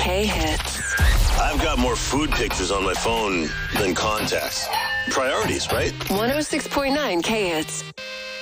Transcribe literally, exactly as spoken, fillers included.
K-Hits. I've got more food pictures on my phone than contacts. Priorities, right? one oh six point nine K-Hits.